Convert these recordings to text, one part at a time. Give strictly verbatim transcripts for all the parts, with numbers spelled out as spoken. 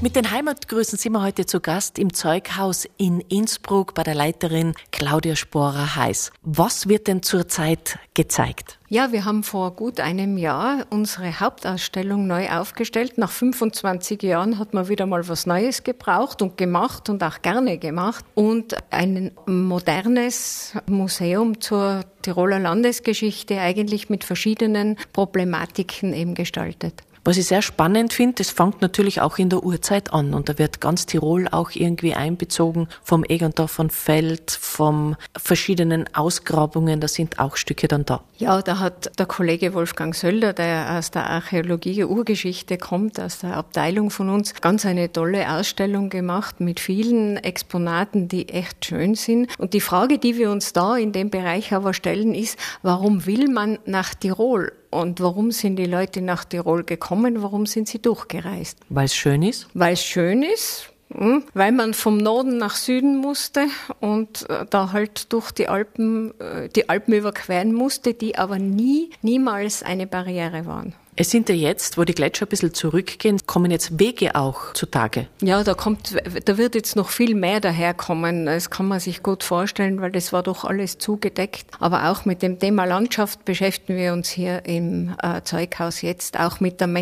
Mit den Heimatgrüßen sind wir heute zu Gast im Zeughaus in Innsbruck bei der Leiterin Claudia Sporer-Heiß. Was wird denn zurzeit gezeigt? Ja, wir haben vor gut einem Jahr unsere Hauptausstellung neu aufgestellt. Nach fünfundzwanzig Jahren hat man wieder mal was Neues gebraucht und gemacht und auch gerne gemacht. Und ein modernes Museum zur Tiroler Landesgeschichte eigentlich mit verschiedenen Problematiken eben gestaltet. Was ich sehr spannend finde, das fängt natürlich auch in der Urzeit an und da wird ganz Tirol auch irgendwie einbezogen vom Egerndorf von Feld, von verschiedenen Ausgrabungen, da sind auch Stücke dann da. Ja, da hat der Kollege Wolfgang Sölder, der aus der Archäologie Urgeschichte kommt, aus der Abteilung von uns, ganz eine tolle Ausstellung gemacht mit vielen Exponaten, die echt schön sind. Und die Frage, die wir uns da in dem Bereich aber stellen, ist, warum will man nach Tirol? Und warum sind die Leute nach Tirol gekommen? Warum sind sie durchgereist? Weil es schön ist? Weil es schön ist, weil man vom Norden nach Süden musste und da halt durch die Alpen, die Alpen überqueren musste, die aber nie, niemals eine Barriere waren. Es sind ja jetzt, wo die Gletscher ein bisschen zurückgehen, kommen jetzt Wege auch zutage. Ja, da kommt, da wird jetzt noch viel mehr daherkommen. Das kann man sich gut vorstellen, weil das war doch alles zugedeckt. Aber auch mit dem Thema Landschaft beschäftigen wir uns hier im äh, Zeughaus jetzt auch mit der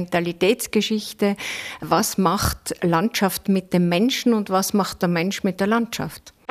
Mentalitätsgeschichte. Was macht Landschaft mit dem Menschen und was macht der Mensch mit der Landschaft?